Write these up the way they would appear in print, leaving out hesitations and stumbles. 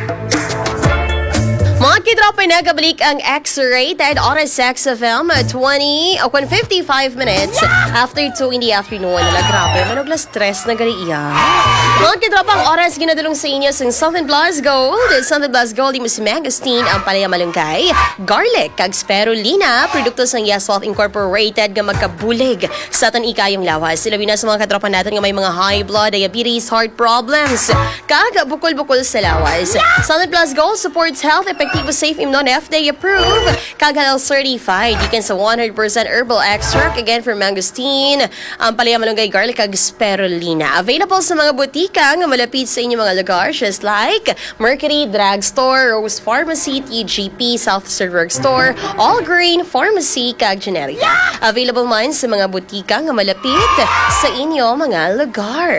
Mga kitropa, nagabalik ang X-rated Oras XFM 55 minutes after 2 in the afternoon. Wala, grabe, manugla stress na gali iya. Mga kitropa, ang oras ginadulong sa inyo sa Southern Plus Gold. Southern Plus Gold, yung si Mangosteen, ang palaya malunggay, garlic, kag spirulina, produkto sa Yeswalt Incorporated nga magkabulig sa aton ikayong lawas. Silawin na sa mga katropa natin nga may mga high blood, diabetes, heart problems, kag bukol-bukol sa lawas. Southern Plus Gold supports health, effective, safe, immune, FDA approved, kag halal certified. You can sa 100% herbal extract, again for mangosteen, ang palaya malunggay, garlic, kag spirulina. Available sa mga butika nga malapit sa inyong mga lugar, just like Mercury Drugstore, Rose Pharmacy, TGP, South Drug Store, All Grain Pharmacy, kag Generica. Available man sa mga butika nga malapit sa inyong mga lugar.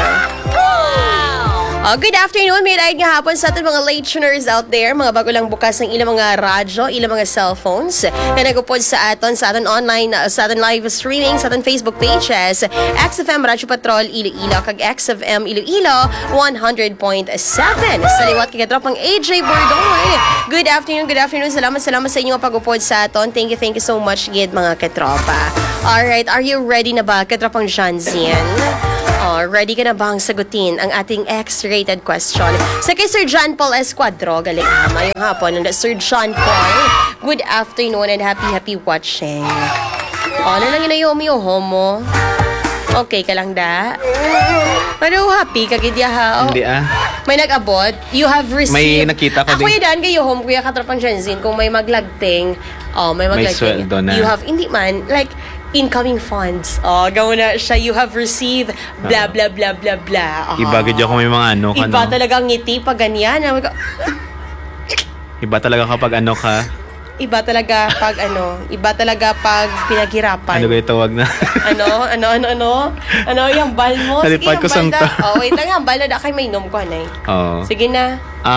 Good afternoon, may daig nga hapon sa ating mga late tuners out there, mga bago lang bukas ng ilang mga radyo, ilang mga cellphones na nagupod sa aton online, sa aton live streaming, sa aton Facebook pages, XFM Radyo Patrol Iloilo, kag XFM Iloilo 100.7. Sa liwat kay katropang AJ Bordoy. Good afternoon, salamat sa inyong pag-upod sa aton. Thank you so much, gid mga katropa. Alright, are you ready na ba, katropang Janzian? Ready ka na bang sagutin ang ating X-rated question? Sa kay Sir John Paul Escuadro, galing ngayong hapon. Sir John Paul, good afternoon and happy watching. Ano lang inayomi o homo? Okay ka lang da? Pero happy ka gidya ha? Hindi May nag-abot? You have received? May nakita ko din. Ako yan kayo home, kuya katropang Janzin, kung may maglagting, may maglagting. May sweldo na. You have, hindi man, like, incoming funds. Gawin na siya, you have received blah, blah, blah, blah, blah. Iba gid ako may mga ano ka, Iba talaga ang ngiti pag ganyan. Iba talaga kapag ano ka. Iba talaga pag iba talaga pag pinaghirapan. Ano kayo tawag na? Ano, yung bal mo? Sige, Nalipad ko yung bal sangta. na. Wait lang, ang bal na kay may inom ko, anay. Oo. Sige na.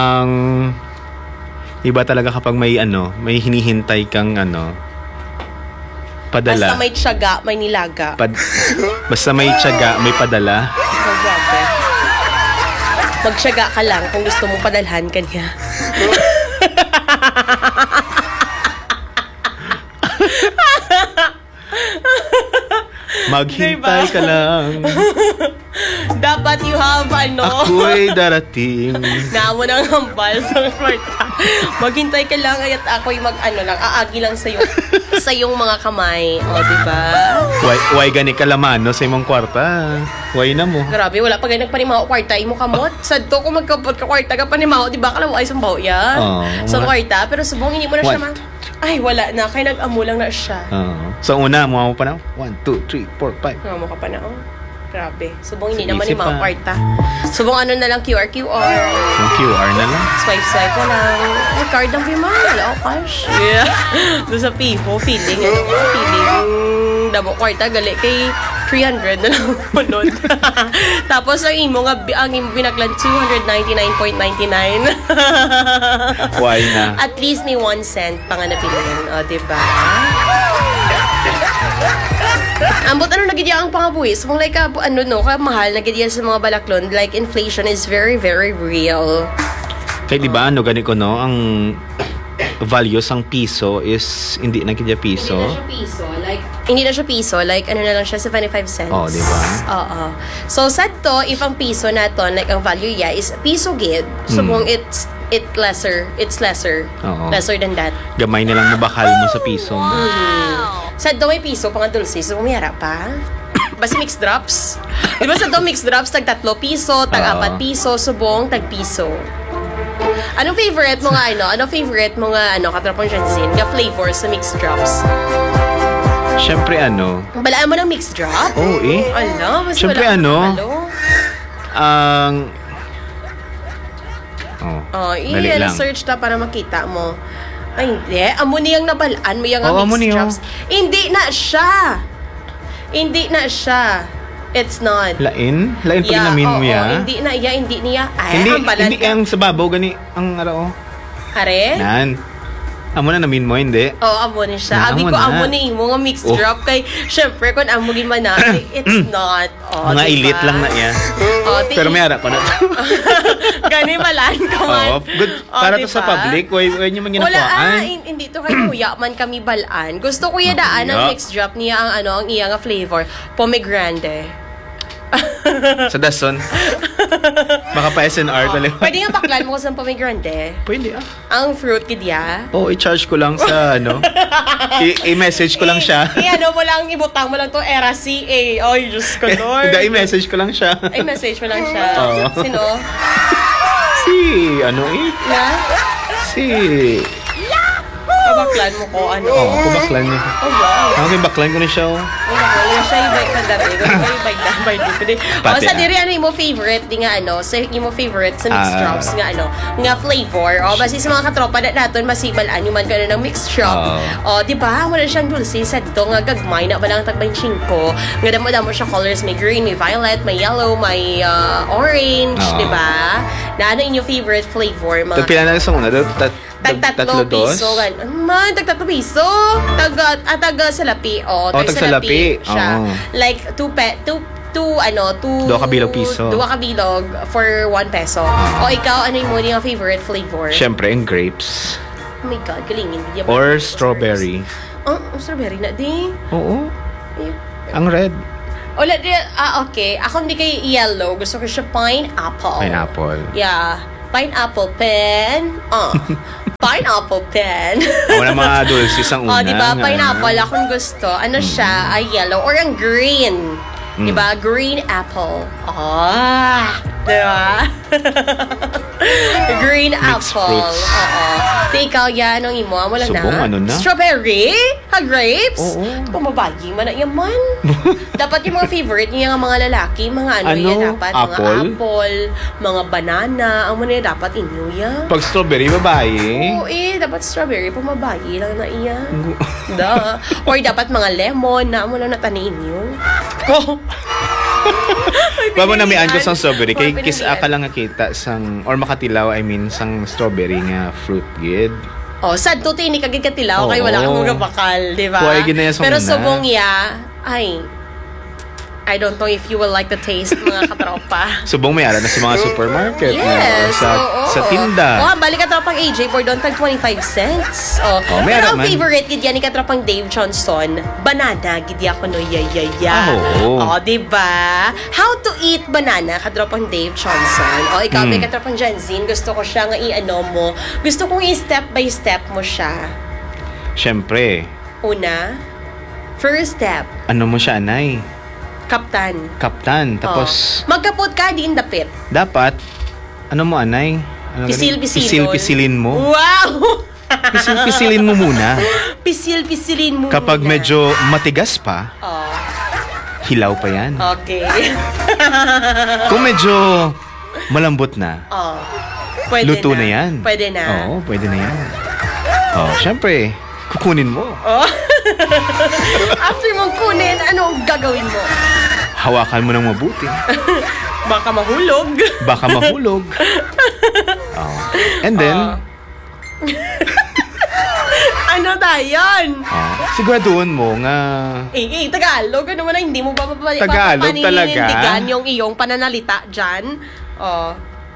Iba talaga kapag may may hinihintay kang padala. Basta may tiyaga, may nilaga. Basta may tiyaga, may padala. Grabe. Magtiyaga ka lang kung gusto mo padalhan kanya. Maghintay ka lang. Dapat you have Ako'y darating. Namo nang hambal sa kwarta. Maghintay ka lang at ako'y aagi lang sa iyong mga kamay. O, diba? Why gani kalamano sa imong kwarta? Why na mo? Grabe, wala pa ganang panimaho kwarta. Imo kamot. Sadto kung magkapot ka kwarta ka panimaho, diba? Kalawa ay sambaw ya. Sa kwarta. Pero subong hindi mo na siya ay, wala na. Kaya nag-amo lang na siya. So, una, mo pa na? 1, 2, 3, 4, 5. Mo ka pa na, Grabe. Subong hindi naman yung mga kwarta. Subong na lang QR. Yung QR na lang? Swipe na lang. Ay, card ang pimahal. Cash. Yeah. Doon sa Pivo, feeling. Damo kwarta, gali kay 300 na lang mo nun. Tapos ang imo binaglan 299.99. Why na? At least may 1 cent pa nga napiliin. O, diba? Ambot nagidya ang pangabuhis. Kung like mahal nagidya sa mga balaklon, like inflation is very, very real. Kaya diba gani ko ang values ang piso is hindi na kaya piso. Hindi na siya piso, like na lang siya 75 cents. Oh, di ba? Oo. So sad to if ang piso naton like ang value is piso gid. So kung it's lesser. Oo. Lesser than that. Gamay na lang mabakal mo sa piso mo. Sad to may piso pang dulce, so umiyara pa. Basta mixed drops. Di ba sa to mixed drops tag 3 piso, tag 4 piso, subong tag piso. Anong favorite mo nga katropang Janzin, nga flavor sa mixed drops? Siyempre Balaan mo ng mixed drop? Oo Mas siyempre search ta para makita mo. Ay, hindi. Amo niyang nabalaan mo yung mixed drops. Hindi na siya. It's not. Lain pa rin namin mo ya. Hindi niya. Ay, hindi ang sababaw gani ang Are? Nan. Amo na namin mo, hindi? Oo, amo na siya. Abi Amo ko, na. amo na imo nga mixed Oh. drop. Kay, syempre, kung amo man na, it's not. Oh, Mga diba? elite lang na yan. Oh, Pero may harap ko na to. Gani malaan ka man. Oo, good. Para to sa public, why nyo man Wala, ginakuhaan? hindi to kay kuya man kami balaan. Gusto ko daan ang kuya. mixed drop niya ang iya nga flavor, pomegranate. Sa Dason. Baka pa SNR talaga. Pwede nga baklan mo ko sa pomegranate. Pwede Ang fruit kidya. Oo, i-charge ko lang sa i-message ko lang siya. Ano mo lang, ibutang mo lang to era CA. Ay, Diyos ko, Lord. Hindi, i-message ko lang siya. Ay, message mo lang siya. Oo. Sino? Na? Si... Pabaklan mo ko, ano? Oo, kubaklan niya. Oh, wow. Okay, baklan ko na siya. Wala siya ibay ka dami. Ibay dito. O, sa diri, ano yung mo favorite? Di nga, ano, sa yung mo favorite sa mixed drops nga, ano, nga flavor. O, basi sa mga katropa na natin, masibalaan yung man ka na ng mixed drop. O, di ba? Wala siyang dulce sa dito nga gagmay na ba lang tagbay 5. Nga damo siya colors. May green, may violet, may yellow, may orange, di ba? Na ano yung favorite flavor? Mga Pila na sa una? Tag-tatlo piso. Man, tag-tatlo piso. Taga salapi. O, Oh, tag-salapi. Siya. Oo. Like, two Dua ka bilog piso. Dua ka bilog for 1 peso. O, ikaw, ano yung mo yung favorite flavor? Siyempre, yung grapes. Oh my God, galingin. Di ba? Or strawberry. Oh, strawberry na di. Oo. Ang red. Okay. Ako hindi kay yellow. Gusto ko siya pineapple. Pineapple. Yeah. Pineapple pen. Pineapple pen. Wala mga dulces ang una. Oh, di ba? nga, Pineapple, akong gusto. Ano siya? Ay, yellow. Or ang green. Di ba? Green apple. Di ba? Green Mixed apple. fruits. Oo. Di ikaw yan, ang imo. Wala Subong, na. ano na? Strawberry? Grapes? Oo. Pumabagi man na yaman. Dapat yung mga favorite niya nga mga lalaki, mga ano yan dapat. Mga Apple? apple, mga banana. Ang mga dapat inyo yan. Pag strawberry, babae. Oo dapat strawberry, pumabagi lang na iya. Da. Or dapat mga lemon na mo lang nataniin yun. Oh. Babo na may ko sang strawberry. Kay Mga kis pinilian. ka lang nakita sang, or makatilaw, sang strawberry nga fruit gid. Oh, sad to tini kagid katilaw kay Oo. wala kang mga bakal, di ba? Kuhay ginaya sa Pero una. subong ya, ay, I don't know if you will like the taste, mga katropa. Subong may ara na sa mga supermarket. Yes, oo. Sa tinda. Oh, balik ka tropang AJ for doon tag 25 cents. Oh, may pero ara ang man. favorite gid yan ni katropang Dave Johnson, banana gid ako no ya. Oo. Oh, di ba? How to eat banana katropang Dave Johnson. Oh, ikaw may katropang Janzine, gusto ko siya nga i-ano mo. Gusto kong i-step by step mo siya. Siyempre, Una, first step, ano mo siya, anay? kaptan. Kaptan. Tapos, Magkapot ka, di indapit. dapat, ano mo, anay? Ano Pisil-pisilon. Pisil-pisilin mo. Wow! Pisil-pisilin mo muna. Pisil-pisilin mo Kapag muna. medyo matigas pa, Oh, hilaw pa yan. okay. Kung medyo malambot na, Oh, pwede luto na yan. Pwede na. Oo, pwede na yan. Oh, syempre, kukunin mo. Oh. After mong kunin, ano ang gagawin mo? Hawakan mo ng mabuti. Baka mahulog. Baka mahulog. Oh. And then, Ano tayon? siguraduhin mo nga Tagalog. Ano mo na, hindi mo ba Tagalog talaga? papaninindigan yung iyong pananalita dyan? Oh.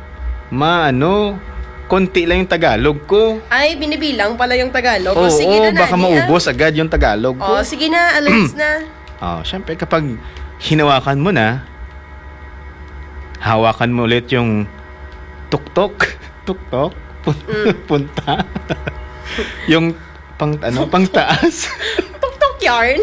konti lang yung Tagalog ko. Ay, binibilang pala yung Tagalog. Oo, Sige na, baka Nani, maubos agad yung Tagalog ko. Oh, sige na, alas na. Syempre kapag hinawakan mo na, hawakan mo ulit yung tuktok, punta. Yung pang taas. Tuktok yarn.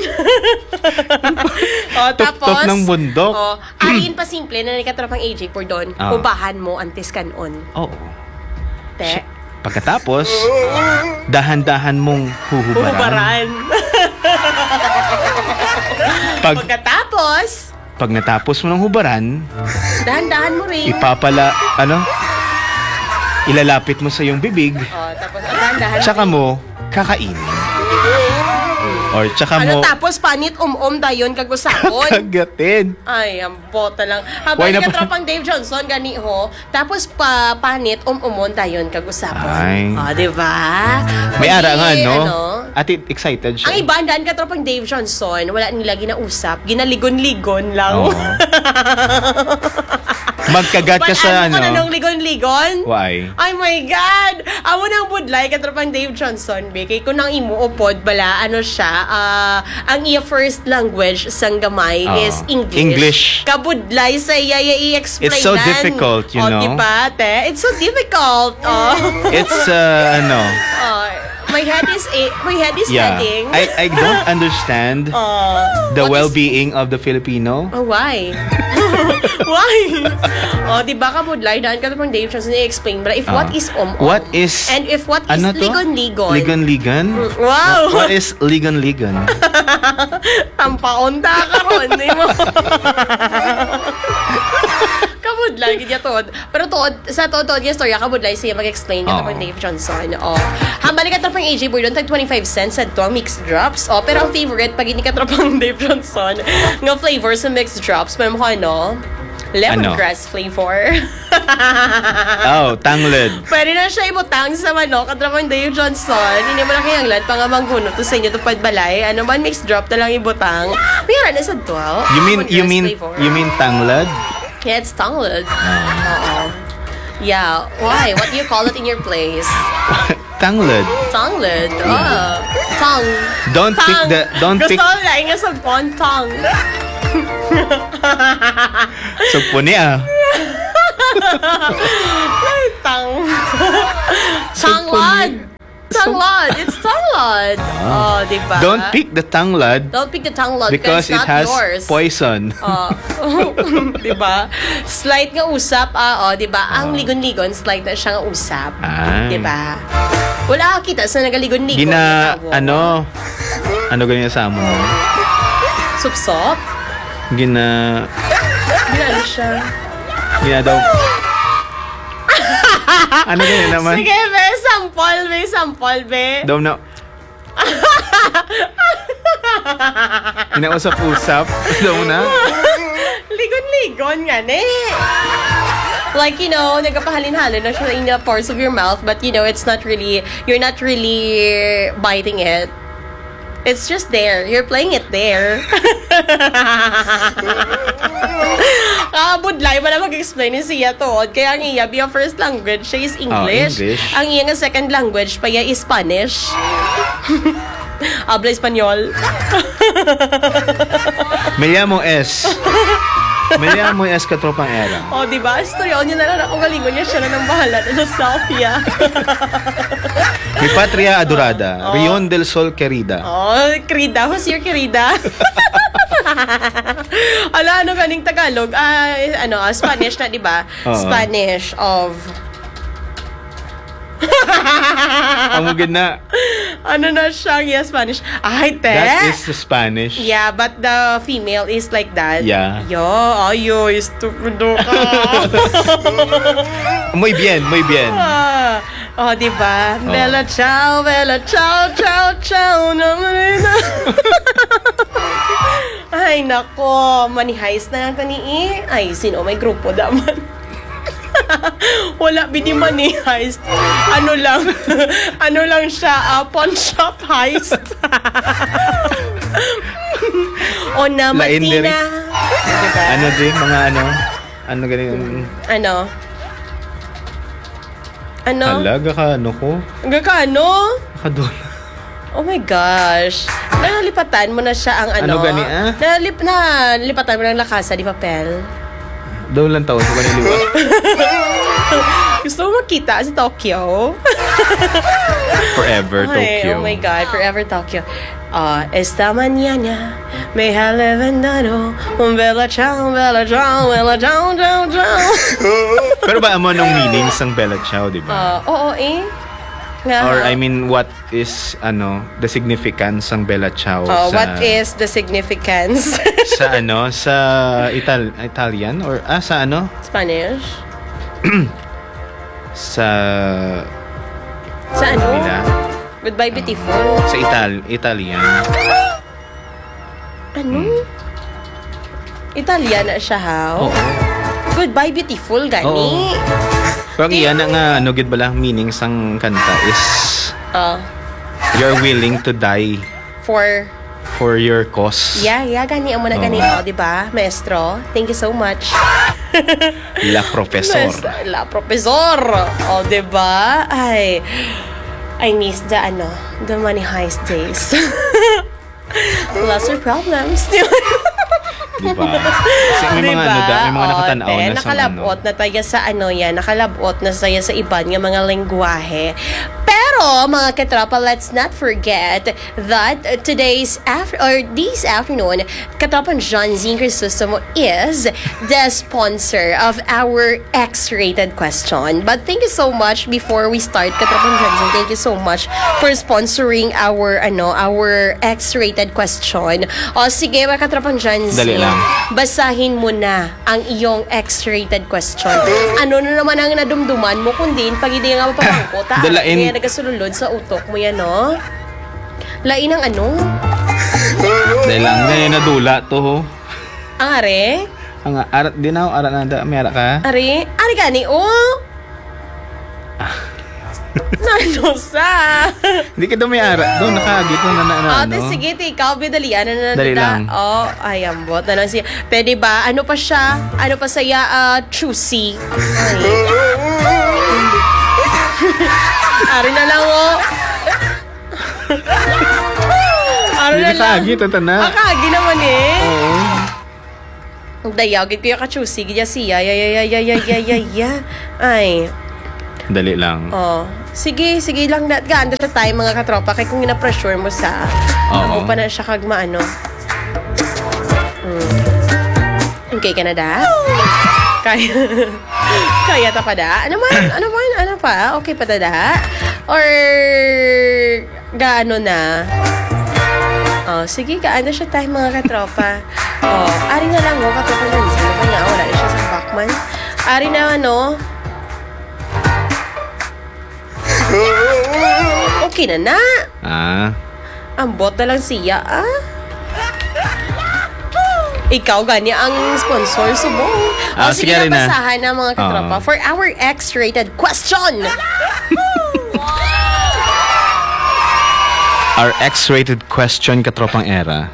Oh, Tuktok tapos, ng bundok. Oh, ayin pa simple na nikatrapang AJ por doon. Ubahan mo antes kanon. Oo. Te. Pagkatapos, dahan-dahan mong huhubaran. Pagkatapos, Pag natapos mo ng hubaran, dahan-dahan mo rin. ilalapit mo sa iyong bibig, Oh, tapos dahan-dahan. tsaka mo kakainin. Or tsaka Ano mo tapos panit dayon kag usapon. kagatin. Ay, ang bota lang. Why Habang na- katropang Dave Johnson, gani ho. Tapos panit, dayon kag usapon. Ay. Di ba? May Hindi, ara nga, no? ano, Ati, excited siya. ang ibandaan katropang Dave Johnson, wala nila ginausap. Ginaligon-ligon lang. Oo. Magkagat ka sa Ano ano. nung ligon-ligon? Why? Ay my God! Amo nang budlay katropang Dave Johnson, be. Kay kung nang imuupod bala, ano siya, ang iya first language sang gamay is English. English. Kabudlay sa iya i-explain. It's so difficult, you know? Diba, te? It's so difficult. It's My head is yeah. heading. I don't understand the What is- well-being of the Filipino. Oh, why? Why? Di ba kabudlay daan ka pang Dave Johnson i-explain but if what is What is and if what is ano to? ligon-ligon. Ligon-ligon? Wow. What is ligon-ligon? Tampaon ta karon di mo. Kabudlay gid ya tod. Pero sa tod ya storya kabudlay siya mag-explain ka pang Dave Johnson. Hambali ka pang AJ Boy don tag 25 cents sa to mixed drops. Pero ang favorite pag hindi ka pang Dave Johnson nga flavor sa mixed drops may mo ano lemongrass flavor. Tanglad. Pwede na siya ibutang sa manok at ramang Dave Johnson. Hindi mo na kayang lad pangamang guno to sa inyo to padbalay. Ano man mixed drop na lang ibutang. Mayroon na sa 12. You mean tanglad? Yeah, it's tanglad. Yeah. Why? What do you call it in your place? Tanglad. Tanglad. Tong. Don't Gusto pick ko lang nga sa tong. so puni Tang. Tanglad. Tanglad. It's tanglad. Diba? Don't pick the tanglad Don't pick the tanglad because it's it not has yours. poison. Diba? Slight nga usap, diba? Ang ligon-ligon, slight na siya nga usap. Diba? Wala ka kita sa nagaligon-ligon. Ano ganyan sa amo? Sup-sup? Gina Ano siya? daw. Ano ganyan naman? Sige, may sample, be. Daw na. Inausap-usap. Daw na. Ligon-ligon nga, ne. Like, nagkapahalin-halin na siya in the parts of your mouth, but it's not really, you're not really biting it. It's just there. You're playing it there. Budlay ba na mag-explain ni siya to? Kaya ang iya, biya first language, siya is English. English. Ang iya nga second language, pa iya is Spanish. Habla Espanyol. Me llamo S katropang era. Diba? Storyon niya na lang ako galingon niya siya na nang bahala na nostalgia. Mi patria adorada, Rion del Sol querida. Querida. Who's your querida? Ano ganing Tagalog? Spanish na, diba? Spanish of... Amugid na. Ano na siya? Yeah, Spanish. Ay, te. That is the Spanish. Yeah, but the female is like that. Yeah. Ayo, stupido ka. Muy bien. Diba? Bella ciao, ciao, ciao. Ay, nako. Manihays na lang tani. Ay, sino may grupo daman? Wala bini money heist. Ano lang siya, pawn shop heist. O na Lain diri. Matina. Diba? Ano din mga ano ganyan. Halaga ka ko? Gakano? Kadol. Oh my gosh. Nalipatan mo na siya ang Ano gani, Nalipatan mo ng lakasa di papel. Daw lang taon ko kaniliwa. Gusto mo makita sa Tokyo? Forever Tokyo. Oh my God, Forever Tokyo. Esta mañana me ha levantado un bella ciao, ciao, ciao. Pero ba amo nung meanings ng Bella Ciao, di ba? Oo Or I mean, what is the significance ng Bella Ciao? What is the significance? sa Italian or sa Spanish? sa Sa ano? nila? Goodbye, beautiful. Sa Italian. Ano? Italian na siya, how? Oo. Goodbye, beautiful, gani. Oo. Pero ang iyan nga, gid bala, meaning sang kanta is you're willing to die for your cause. Yeah, gani. Amo na gani, di ba? Maestro, thank you so much. La professor. La professor. Di ba? Ay, I miss the money heist days. Lesser problems. Diba? Kasi may mga may mga nakatanaw na sa nakalabot na tayo sa nakalabot na tayo sa iba ng mga lengguwahe. Pero, mga katropa, let's not forget that this afternoon, Katropan John Zing Crisostomo is the sponsor of our X-rated question. But thank you so much before we start, Katropan John Zing, thank you so much for sponsoring our X-rated question. O sige, mga Katropan John Zing, basahin mo na ang iyong X-rated question. Ano na naman ang nadumduman mo, kundi pag hindi nga mapapangko, kaya nagasululod sa utok mo yan, no? Lain ang ano? Dahil lang na nadula to, ho. Ang are? Ang arat din ako, arat nanda, may arat ka? Are gani, oh? Nano sa? Hindi ka daw may arat doon, nakagit mo na ano. Sige, ikaw, bidalian na dali lang. Ay, ambot na lang siya. Pwede ba? Ano pa siya? Ano pa saya? Choosy. Ari na lang, oh. Ari na lang. Hindi ka kagit, Kagi naman, eh. Oo. Dayagin ko yung ka-choosy. Gaya siya. Ay. Dali lang. Sige lang na. Ganda sa tayo mga katropa. Kaya kung ina-pressure mo sa ako pa na siya kagmaano. Okay ka na da? Kaya ta pa da? Ano pa? Okay pa ta da? Or gaano na? Sige, gaano siya tayo mga katropa. Ari na lang, katropa na. Sino ba niya? Wala siya sa Bachman. Ari na, okay na. Ang bot na lang siya, Ikaw, gani ang sponsor, subong. Sige na, basahan na mga katropa for our X-rated question. Our X-rated question, katropang era.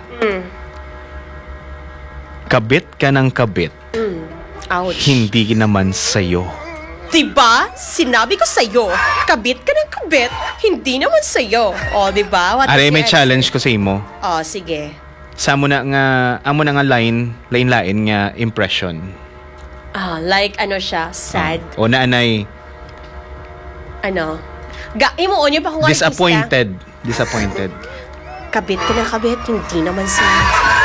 Kabit ka ng kabit. Ouch. Hindi naman sa'yo. Diba? Sinabi ko sa'yo, kabit ka ng kabit, hindi naman sa'yo. Diba? Are, may challenge ko sa imo. Sige. Amo na nga lain nga impression. Like ano siya, sad. O naanay. Ano? Imo niyo pa kung disappointed. Kabit ka ng kabit, hindi naman sa'yo.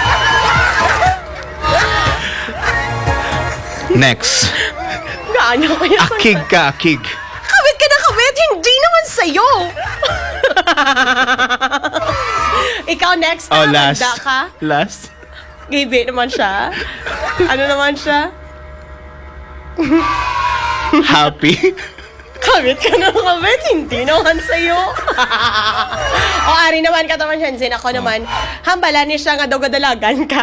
Next. Gaano kaya akig ka. Kabit ka ng kabit, hindi naman sa'yo. Ikaw next na, last. handa ka? Last. Gibe naman siya. Ano naman siya? Happy. Kabit ka ng kabit, hindi naman sa'yo. Ari naman, katawan Shensin. Ako naman, hambalan niya siya nga daw gadalagan ka.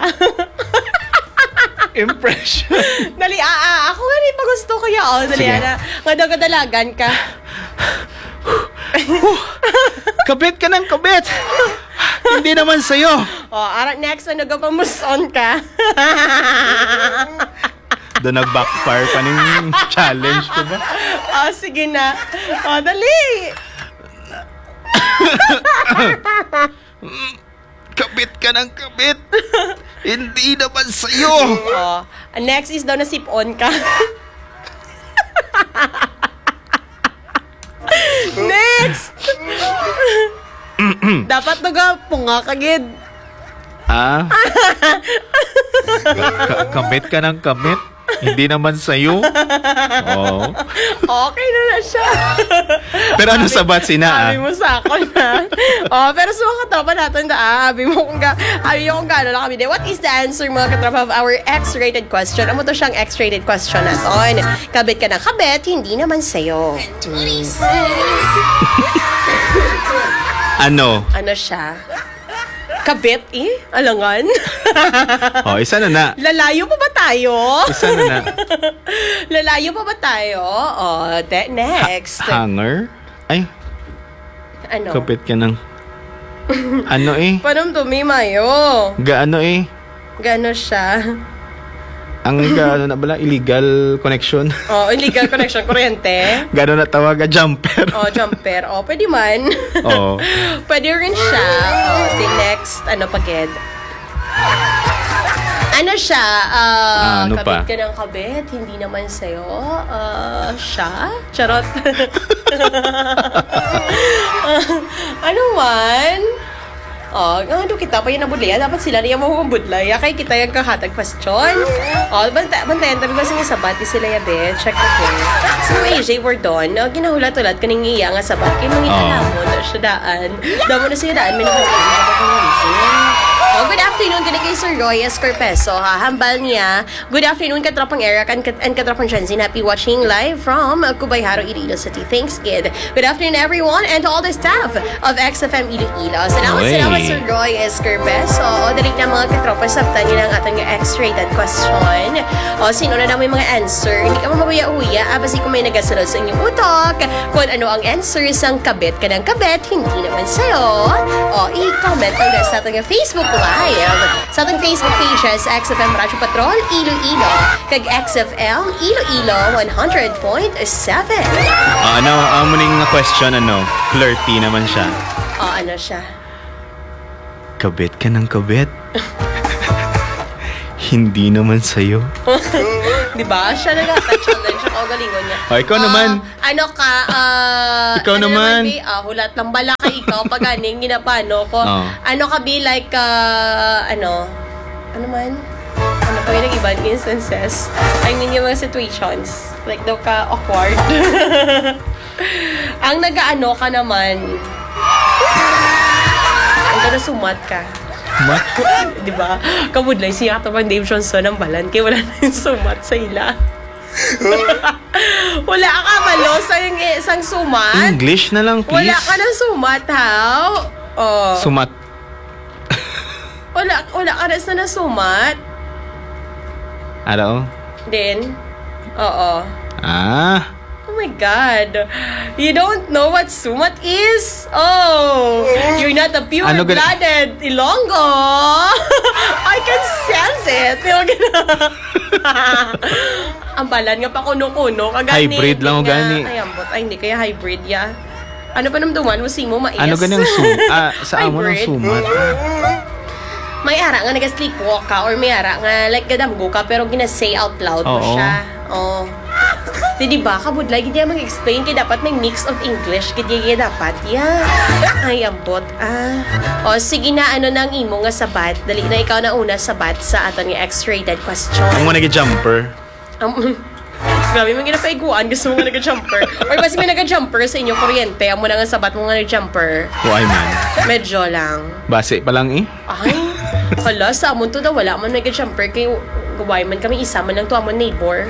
Impression. Dali, ako nga rin pag gusto ko yan. Dali, nga daw gadalagan ka. Kabit ka ng kabit. Hindi naman sa'yo. Next, nagapamuson ka. Doon nag-backfire pa ng challenge ko ba? Sige na. Dali. Kabit ka ng kabit. Hindi naman sa'yo. Next is daw na sip-on ka. Next! Dapat punga kagid. Kabit ka ng kabit. Hindi naman sa'yo. Okay na siya. Pero ano sabat sina? Sabi mo sa ako na. Pero sa mga katropa natin sabi mo kung gano'n lang kami. What is the answer, mga katropa, of our X-rated question? Ano to siyang X-rated question natin? Kabit ka ng kabit, hindi naman sa'yo. Ano? Ano siya? Kabit alangan. Isa na. Lalayo pa ba tayo? Isa na. Lalayo pa ba tayo? Next. Hanger? Ay. Ano? Kapit ka ng... Ano Paano tumimayo? Gaano Gaano siya? Ang gaano na bala? Illegal connection? Illegal connection. Kuryente? Gaano na tawag? Jumper? Jumper. Pwede man. Pwede rin siya. The next, pagid? Ano siya? Ano kabit pa? ka ng kabit? Hindi naman sa'yo. Siya? Charot. Ano man? Ano kita pa yung nabudlaya? Dapat sila niya mamabudlaya. Kaya kita yung kahatag question. Bantayan tabi ba sa sabat? Di sila yabe. Check ko. So, AJ, we're done. Ginahulat-ulat kaning iya nga sabat. Kaya mangita mo na siya daan. Damo na siya daan. May good afternoon din kay Sir Roy Escorpeso. Hambal niya. Good afternoon katropang Eric and katropang Jensin. Happy watching live from Cubayharo, Iloilo City. Thanks, kid. Good afternoon everyone and to all the staff of XFM Iloilo. Salamat Sir Roy Escorpeso. Dali na mga katropa sabtan niya ng atong X-rated question. Sino na may mga answer? Hindi ka mamaguya-uya. Basi kung may nagasunod sa inyong utok. Kung ano ang answer sang kabit ka ng kabit, hindi naman sa'yo. I-comment ang sa atong Facebook Live. Sa atong Facebook pages, XFM Radyo Patrol, Iloilo. Kag XFM, Iloilo 100.7. Ang muning question, flirty naman siya. Ano siya? Kabit ka ng kabit? Hindi naman sa'yo. Diba? Siya nag-challenge ako. Galingon niya. Ikaw naman. Ikaw naman. Hulat lang bala ka ikaw pag ganing ginapano ko. Ano ka be like, ano man? Ano pa yung ibang instances? I mean, yung mga situations. Like, daw ka awkward. Ang nag-ano ka naman, ang gano'n sumat ka. Sumat? Diba? Kabudlay siya ito pang Dave Johnson ng balan kaya wala na yung sumat sa ila. Wala ka malo sa yung isang sumat? English na lang, please. Wala ka ng sumat, how? Sumat. Wala ka na sumat? Ano? Then? Oo. Oh my God. You don't know what sumat is? You're not a pure-blooded Ilonggo. I can sense it. Ang balan nga pa kuno-kuno. Hybrid lang o gani. Ay, hindi kaya hybrid ya. Ano pa namduman? Musi mo mais. Ano ganang sa amo ng sumat? May ara nga nag-sleepwalk ka or may ara nga like gadamgo ka pero gina-say out loud mo siya. Diba, kabudlay, hindi naman mag-explain kaya dapat may mix of English kaya dapat, ay, ambot, sige na, nang imo nga sabat, dali na ikaw na una sabat sa aton nga X-rated question. Ang mo nag-jumper? Grabe, may ginapaiguan, gusto mo nga nag-jumper. Or basi may nag-jumper sa inyong kuryente, amo na nga sabat mo nga nag-jumper. Why man? Medyo lang. Base pa lang Ay, hala, sa amon to daw, wala man nag-jumper, kaya gaway man kami isa man lang to amon neighbor.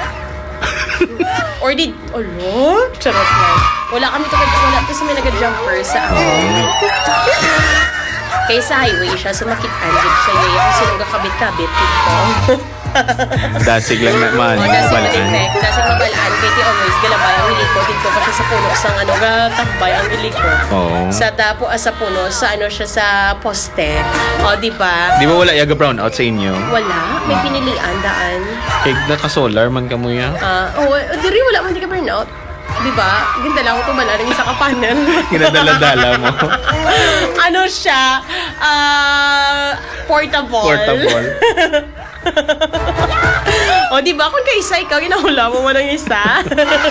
Or charot lang. Wala kasi may nag-jumper sa amin. Kaya sa highway siya, sumakit-an siya yung sinong kakabit-kabit dito. Dasig lang na man. Dasig mabalaan. Kaya ti always galabay ang iliko. Dito pa siya sa puno sa gatambay ang iliko. Sa puno, sa siya sa poste. Diba? Di ba wala yaga brown out sa inyo? Wala. May pinilian daan. Kaya naka-solar man ka mo yan? Diri wala man di ka burn out. Diba? Ginda lang ko tumala ng isa ka panel. Ginadala-dala mo. Ano siya? Portable. Diba? Kung kaisa ikaw, ginahula mo ng isa.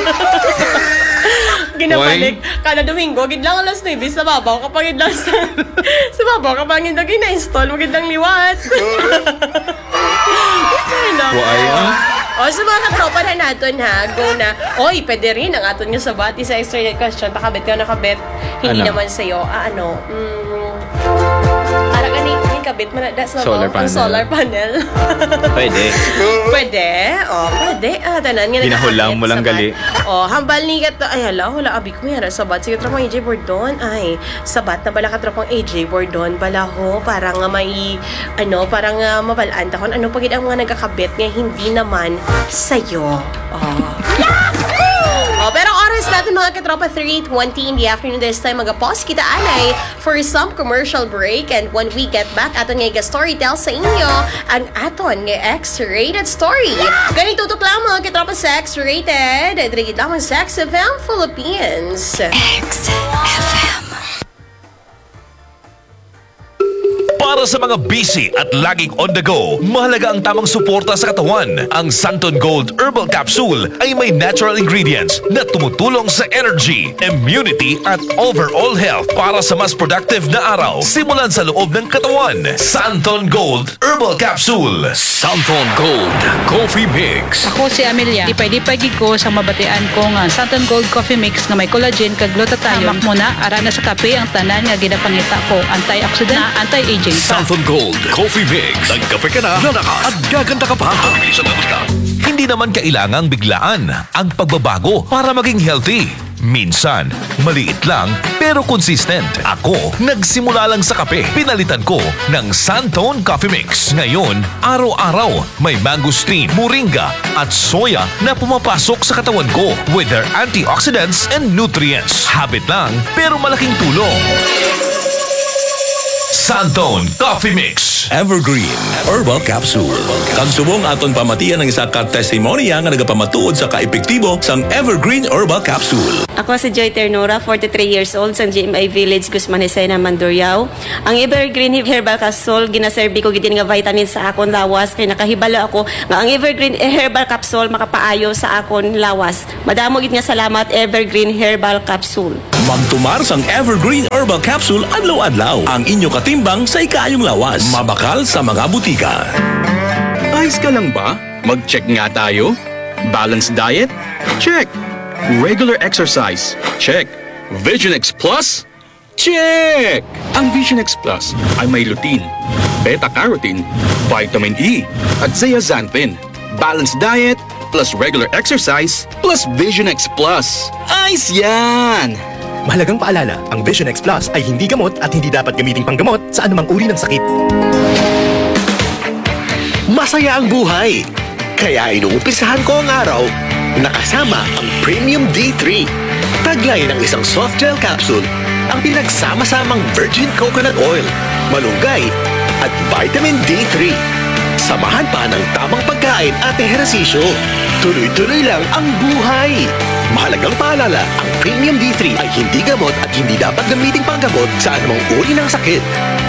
Ginabalik. Kada Domingo, gidlang alas 9 sa babaw. Kapag gidlang sa babaw, kapag gidlang ina-install, magidlang liwat. Sa mga katropa na natin go na. Pwede rin ang aton nga sabati sa extra question. Pakabit ka nakabit. Hindi naman sa'yo. Para gani, yung kabit mo na sa Solar panel. solar panel. Pwede. Pwede. Oh, pwede. Tanan nga Ginahulang mo lang gali. Oh, hambal ni kat ay hala, hula abi ko yara sabat sige tropong AJ Bordon. Ay, sabat na bala ka tropong AJ Bordon bala ho para nga may para nga mabalaan ta kon ano pagid ang mga nagakabit nga hindi naman sayo. Oh, pero oras natin mga katropa 3:20 in the afternoon this time mag-pause kita anay for some commercial break and when we get back aton nga storytell sa inyo ang aton nga X-rated story. Ganito tutok lang mga katropa sa X-rated. Drigid lamang sa XFM Philippines. XFM. Para sa mga busy at laging on the go, mahalaga ang tamang suporta sa katawan. Ang Santon Gold Herbal Capsule ay may natural ingredients na tumutulong sa energy, immunity at overall health para sa mas productive na araw. Simulan sa loob ng katawan. Santon Gold Herbal Capsule. Santon Gold Coffee Mix. Ako si Amelia. Dipay-dipay ko sa mabatian ko nga Santon Gold Coffee Mix nga may collagen kag glutathione. Hamak mo na ara na sa kape ang tanan nga ginapangita ko. Antioxidant na anti-aging. Santon Gold Coffee Mix. Nagkape ka na, lalakas at gaganda ka pa. Hindi naman kailangang biglaan ang pagbabago para maging healthy. Minsan, maliit lang pero consistent. Ako, nagsimula lang sa kape. Pinalitan ko ng Santon Coffee Mix. Ngayon, araw-araw may mangosteen, moringa at soya na pumapasok sa katawan ko with their antioxidants and nutrients. Habit lang pero malaking tulong. Santon Coffee Mix. Evergreen Herbal Capsule. Kagsubong aton pamatian ng isa ka testimonya nga nagapamatuod sa kaepektibo sang Evergreen Herbal Capsule. Ako si Joy Ternura, 43 years old, sa GMI Village, Guzman Isena, Mandurriao. Ang Evergreen Herbal Capsule, ginaserbi ko gidin nga vitamin sa akon lawas. Kaya nakahibala ako nga ang Evergreen Herbal Capsule makapaayo sa akon lawas. Madamo gid nga salamat Evergreen Herbal Capsule. Magtumar sang Evergreen Herbal Capsule adlaw-adlaw. Ang inyo katimbang sa ikayong lawas. Mabakal sa mga butika. Ayos ka lang ba? Mag-check nga tayo. Balanced diet? Check. Regular exercise? Check. Vision X Plus? Check! Ang Vision X Plus ay may lutein, beta-carotene, vitamin E, at zeaxanthin. Balanced diet plus regular exercise plus Vision X Plus. Ayos yan! Mahalagang paalala, ang Vision X Plus ay hindi gamot at hindi dapat gamiting panggamot sa anumang uri ng sakit. Masaya ang buhay. Kaya inuumpisahan ko ang araw nakasama ang Premium D3. Taglay ng isang soft gel capsule ang pinagsama-samang virgin coconut oil, malunggay at vitamin D3. Samahan pa ng tamang pagkain at ehersisyo. Tuloy-tuloy lang ang buhay. Mahalagang paalala, ang Premium D3 ay hindi gamot at hindi dapat gamiting panggamot sa anumang uri ng sakit.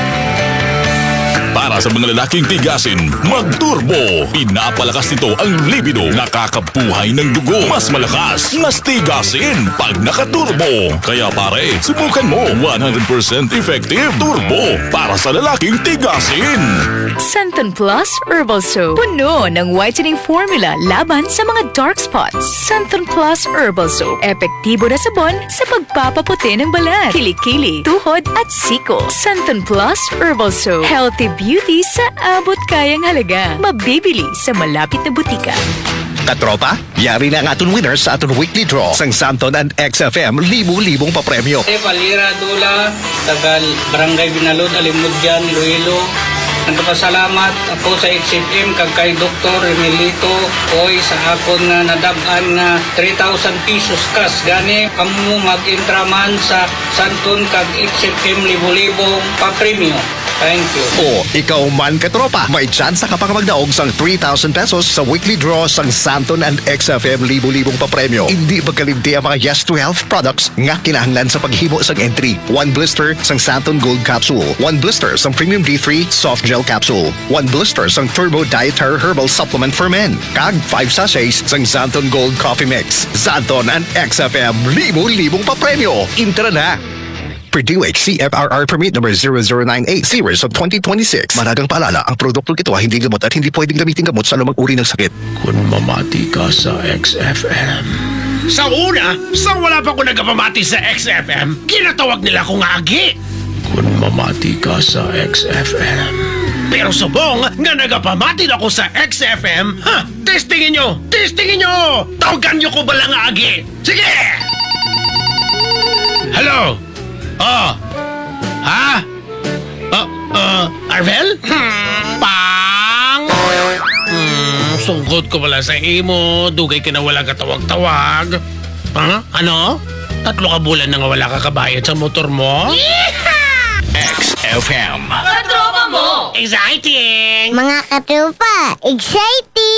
Para sa mga lalaking tigasin, mag-turbo. Pinapalakas nito ang libido. Nakakabuhay ng dugo. Mas malakas, mas tigasin pag naka-turbo. Kaya pare, subukan mo. 100% effective turbo para sa lalaking tigasin. Santon Plus Herbal Soap. Puno ng whitening formula laban sa mga dark spots. Santon Plus Herbal Soap. Epektibo na sabon sa pagpapaputi ng balat, kilikili, tuhod at siko. Santon Plus Herbal Soap. Healthy beauty sa abot kayang halaga. Mabibili sa malapit na butika. Katropa, yari na ang aton winners sa aton weekly draw sang Santon and XFM libu-libong papremyo. Palira Dula, tagal Barangay Binalod, Alimudyan, Iloilo. Nagpasalamat ako sa XFM kag kay Dr. Emilito oy sa akon nga nadab-an nga 3,000 pesos cash gani kamo mag-intraman sa Santon kag XFM libu-libong papremyo. Thank you. O, ikaw man katropa, may chance ka pang magdaog sang 3,000 pesos sa weekly draw sang Santon and XFM libu-libong papremyo. Hindi magkalimti ang mga Yes to Health products nga kinahanglan sa paghimo sang entry. 1 blister sang Santon Gold Capsule, 1 blister sang Premium D3 Soft Gel Capsule, 1 blister sang Turbo Dietary Herbal Supplement for Men, kag 5 sachets sang Santon Gold Coffee Mix. Santon and XFM libu-libong papremyo. Intra na! Purdue CFRR Permit number 0098 series of 2026. Managang paalala, ang produktong ito ay hindi gamot at hindi pwedeng gamitin gamot sa anumang uri ng sakit. Kung mamati ka sa XFM. Sa una, wala pa ko nagpamati sa XFM, ginatawag nila akong agi. Kung mamati ka sa XFM. Pero subong nga nagapamati na ako sa XFM, ha? Testingin nyo! Testingin nyo! Tawagan nyo ko balang agi! Sige! Hello? Oh? Ha? Arvel? Pang! Sungkot ko pala sa imo. Dugay ka na wala katawag-tawag. Ha? Ano? 3 ka bulan na nga wala ka kabayad sa motor mo? XFM. Katropa mo! Exciting! Mga katropa, exciting!